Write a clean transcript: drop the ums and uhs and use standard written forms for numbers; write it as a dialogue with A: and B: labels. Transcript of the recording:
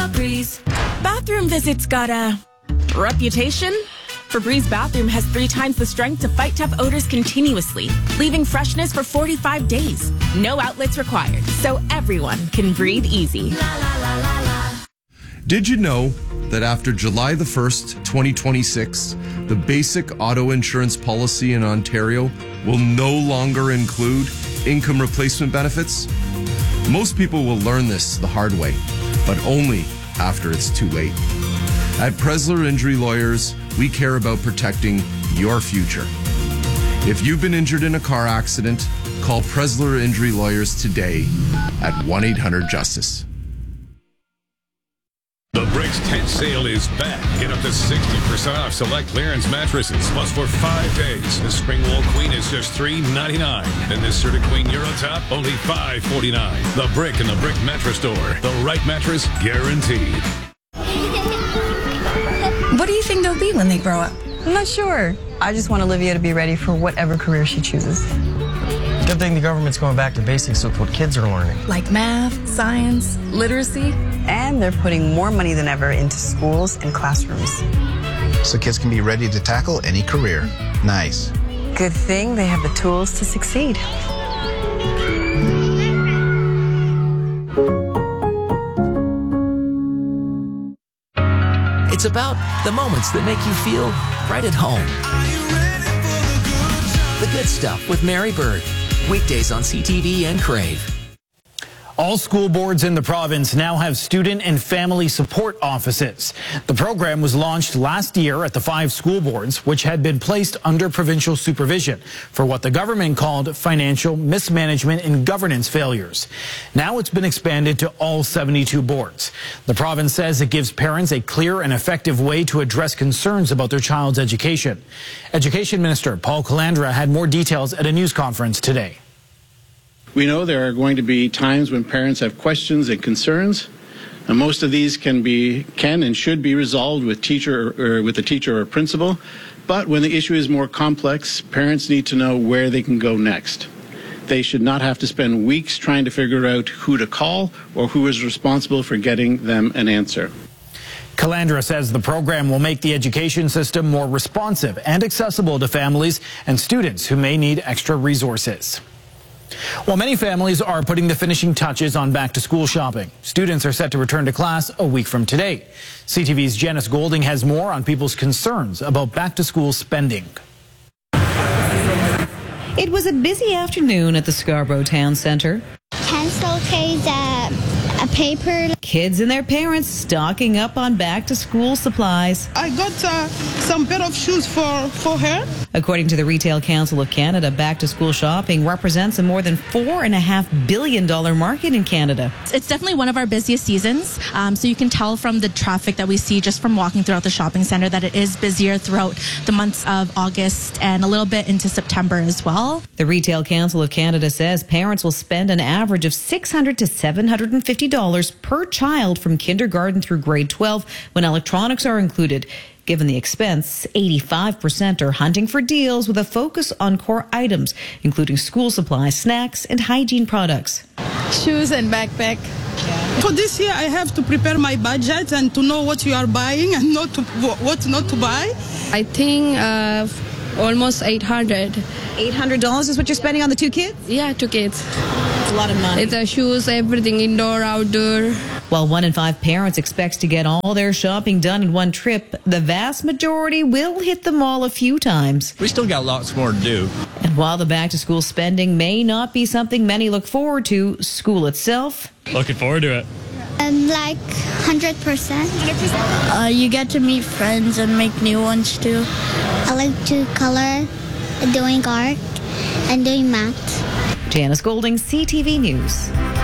A: Febreze. Bathroom visits got a reputation? Febreze Bathroom has 3 times the strength to fight tough odors continuously, leaving freshness for 45 days. No outlets required, so everyone can breathe easy.
B: Did you know that after July the 1st, 2026, the basic auto insurance policy in Ontario will no longer include income replacement benefits? Most people will learn this the hard way, but only after it's too late. At Presler Injury Lawyers, we care about protecting your future. If you've been injured in a car accident, call Presler Injury Lawyers today at 1-800-JUSTICE.
C: The Bricks tent sale is back. Get up to 60% off select clearance mattresses. Plus, for 5 days, the Spring Wool Queen is just $3.99. And this Serta Queen Euro Top, only $5.49. The Brick and the Brick Mattress Store. The right mattress guaranteed.
D: What do you think they'll be when they grow up?
E: I'm not sure. I just want Olivia to be ready for whatever career she chooses.
F: Good thing the government's going back to basics with what kids are learning.
D: Like math, science, literacy.
E: And they're putting more money than ever into schools and classrooms.
G: So kids can be ready to tackle any career. Nice.
E: Good thing they have the tools to succeed.
H: It's about the moments that make you feel right at home. The Good Stuff with Mary Bird. Weekdays on CTV and Crave.
I: All school boards in the province now have student and family support offices. The program was launched last year at the 5 school boards, which had been placed under provincial supervision for what the government called financial mismanagement and governance failures. Now it's been expanded to all 72 boards. The province says it gives parents a clear and effective way to address concerns about their child's education. Education Minister Paul Calandra had more details at a news conference today.
J: We know there are going to be times when parents have questions and concerns, and most of these can and should be resolved with the teacher or principal. But when the issue is more complex, parents need to know where they can go next. They should not have to spend weeks trying to figure out who to call or who is responsible for getting them an answer.
I: Calandra says the program will make the education system more responsive and accessible to families and students who may need extra resources. While many families are putting the finishing touches on back-to-school shopping, students are set to return to class a week from today. CTV's Janice Golding has more on people's concerns about back-to-school spending.
K: It was a busy afternoon at the Scarborough Town Centre.
L: Pencil case, a paper.
K: Kids and their parents stocking up on back-to-school supplies.
M: I got some pair of shoes for her.
K: According to the Retail Council of Canada, back-to-school shopping represents a more than $4.5 billion market in Canada.
N: It's definitely one of our busiest seasons, so you can tell from the traffic that we see just from walking throughout the shopping centre that it is busier throughout the months of August and a little bit into September as well.
K: The Retail Council of Canada says parents will spend an average of $600 to $750 per child from kindergarten through grade 12 when electronics are included. Given the expense, 85% are hunting for deals with a focus on core items, including school supplies, snacks, and hygiene products.
M: Shoes and backpack. For this year, I have to prepare my budget and to know what you are buying and what not to buy.
O: I think almost $800.
K: $800 is what you're spending on the 2 kids?
O: Yeah, 2 kids.
K: It's a lot of money.
O: It's the shoes, everything, indoor, outdoor.
K: While 1 in 5 parents expects to get all their shopping done in one trip, the vast majority will hit the mall a few times.
P: We still got lots more to do.
K: And while the back-to-school spending may not be something many look forward to, school itself...
P: Looking forward to it.
L: Like 100%. You get to meet friends and make new ones too. I like to color, doing art, and doing math.
K: Janice Golding, CTV News.